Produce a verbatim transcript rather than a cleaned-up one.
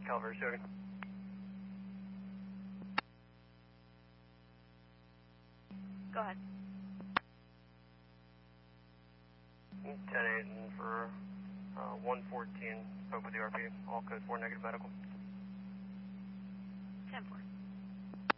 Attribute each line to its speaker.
Speaker 1: Calvary shooting.
Speaker 2: Go ahead.
Speaker 1: ten eight and for uh, one fourteen, spoke with the R P, all code four negative medical.
Speaker 2: ten four.